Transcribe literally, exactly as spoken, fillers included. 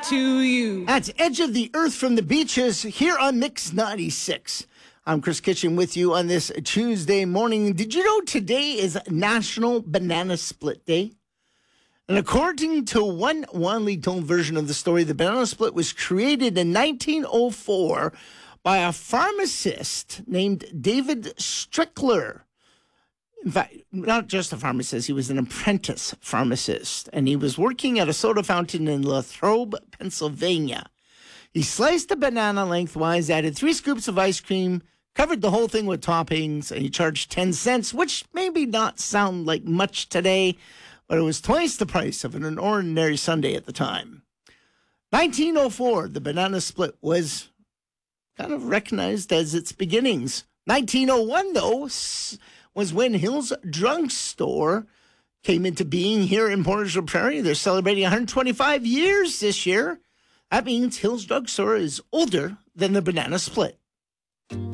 to you. That's Edge of the Earth from the Beaches here on Mix ninety-six. I'm Chris Kitchen with you on this Tuesday morning. Did you know today is National Banana Split Day? And according to one widely told version of the story, the banana split was created in nineteen oh four by a pharmacist named David Strickler. In fact, not just a pharmacist, he was an apprentice pharmacist, and he was working at a soda fountain in Latrobe, Pennsylvania. He sliced a banana lengthwise, added three scoops of ice cream, covered the whole thing with toppings, and he charged ten cents, which maybe not sound like much today, but it was twice the price of an ordinary sundae at the time. nineteen oh four, the banana split was kind of recognized as its beginnings. nineteen oh one, though, was when Hills Drugstore came into being here in Port Richard Prairie. They're celebrating one hundred twenty-five years this year. That means Hills Drugstore is older than the banana split.